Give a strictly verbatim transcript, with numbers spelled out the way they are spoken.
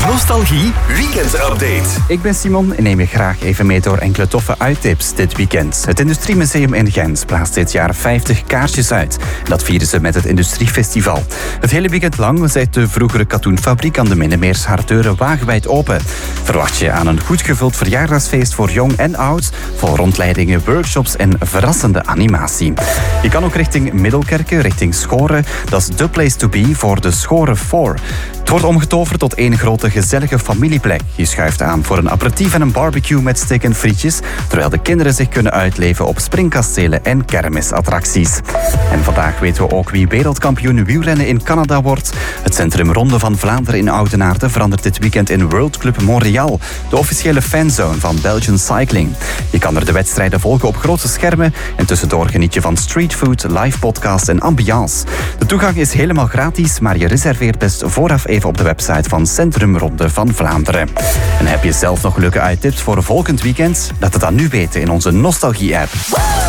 Nostalgie Weekend Update. Ik ben Simon en neem je graag even mee door enkele toffe uittips dit weekend. Het Industriemuseum in Gent blaast dit jaar vijftig kaarsjes uit. Dat vieren ze met het Industriefestival. Het hele weekend lang zet de vroegere katoenfabriek aan de Minnemeers haar deuren wagenwijd open. Verwacht je aan een goed gevuld verjaardagsfeest voor jong en oud, vol rondleidingen, workshops en verrassende animatie. Je kan ook richting Middelkerke, richting Schoren. Dat is the place to be voor de Schoren vier. Het wordt omgetoverd tot één grote gezellige familieplek. Je schuift aan voor een aperitief en een barbecue met steak en frietjes, terwijl de kinderen zich kunnen uitleven op springkastelen en kermisattracties. En vandaag weten we ook wie wereldkampioen wielrennen in Canada wordt. Het Centrum Ronde van Vlaanderen in Oudenaarde verandert dit weekend in World Club Montreal, de officiële fanzone van Belgian Cycling. Je kan er de wedstrijden volgen op grote schermen en tussendoor geniet je van streetfood, live podcasts en ambiance. De toegang is helemaal gratis, maar je reserveert best vooraf even op de website van Centrum Ronde van Vlaanderen. En heb je zelf nog leuke uittips voor een volgend weekend? Laat het dan nu weten in onze Nostalgie-app.